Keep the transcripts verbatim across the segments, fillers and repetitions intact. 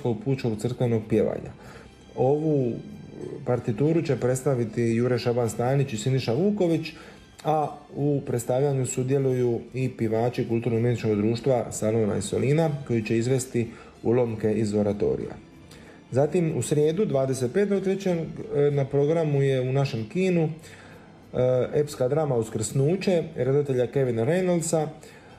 Hrvatskog pučkog crkvenog pjevanja. Ovu partituru će predstaviti Jure Šaban-Stajnić i Siniša Vuković, a u predstavljanju sudjeluju i pjevači kulturno-umjetničkog društva Salona i Solina, koji će izvesti ulomke iz oratorija. Zatim u srijedu dvadeset petog trećeg na programu je u našem kinu epska drama Uskrsnuće redatelja Kevina Reynoldsa,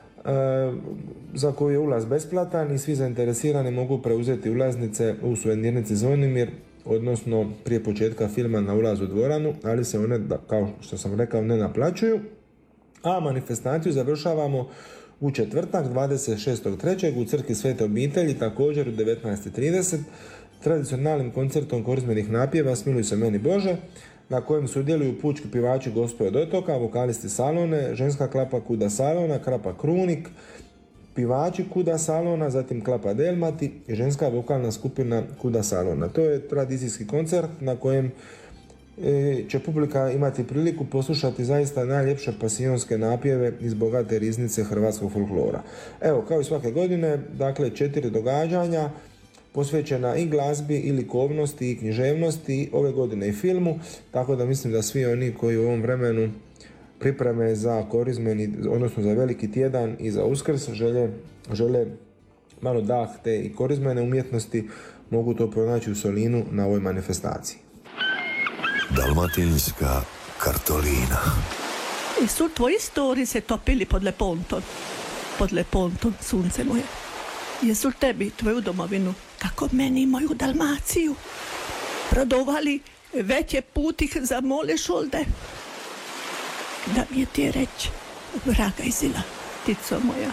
za koju je ulaz besplatan i svi zainteresirani mogu preuzeti ulaznice u suvenirnici Zvonimir, odnosno prije početka filma na ulazu u dvoranu, ali se one, kao što sam rekao, ne naplaćuju. A manifestaciju završavamo u četvrtak dvadeset šestog trećeg u crkvi Svete obitelji, također u devetnaest trideset, tradicionalnim koncertom korizmenih napjeva Smiluj se meni Bože, na kojem sudjeluju pučki pjevači Gospe od otoka, vokalisti Salone, ženska klapa Kuda Salona, krapa Krunik, pjevači Kuda Salona, zatim klapa Delmati i ženska vokalna skupina Kuda Salona. To je tradicijski koncert na kojem će publika imati priliku poslušati zaista najljepše pasijonske napjeve iz bogate riznice hrvatskog folklora. Evo, kao i svake godine, dakle, četiri događanja posvećena i glazbi, i likovnosti, i književnosti, ove godine i filmu, tako da mislim da svi oni koji u ovom vremenu pripreme za korizmeni, odnosno za veliki tjedan i za Uskrs, žele, žele malo dah te i korizmene umjetnosti, mogu to pronaći u Solinu na ovoj manifestaciji. Dalmatinska kartolina. I su tvoji stori se topili pod Lepontom? Pod Lepontom, sunce moje. Jesu tebi, tvoju domovinu, kako meni moju Dalmaciju, prodovali veće putih za mole šolde? Da mi je ti reći, vraga izila, tico moja.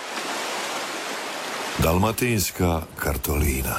Dalmatinska kartolina.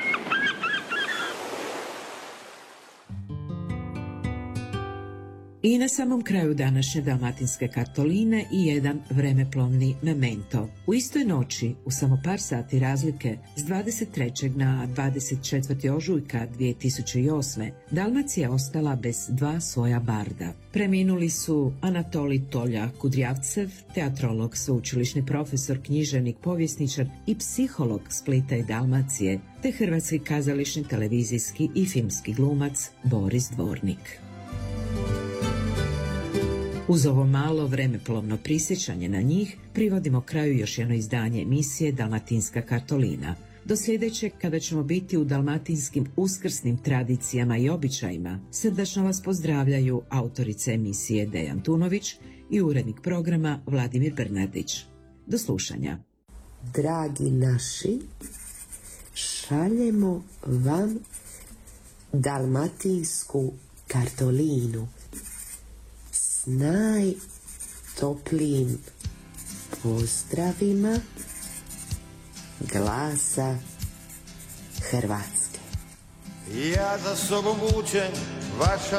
I na samom kraju današnje Dalmatinske kartoline i jedan vremeplovni memento. U istoj noći, u samo par sati razlike, s dvadeset trećeg na dvadeset četvrtog ožujka dvije tisuće osme. Dalmacija ostala bez dva svoja barda. Preminuli su Anatolij Tolja Kudrjavcev, teatrolog, sveučilišni profesor, književnik, povjesničar i psiholog Splita i Dalmacije, te hrvatski kazališni, televizijski i filmski glumac Boris Dvornik. Uz ovo malo vremeplovno prisjećanje na njih privodimo kraju još jedno izdanje emisije Dalmatinska kartolina. Do sljedećeg, kada ćemo biti u dalmatinskim uskrsnim tradicijama i običajima, srdačno vas pozdravljaju autorice emisije Dejan Tunović i urednik programa Vladimir Bernardić. Do slušanja. Dragi naši, šaljemo vam Dalmatinsku kartolinu s najtoplijim pozdravima glasa Hrvatske. Ja za sobom vučem vaša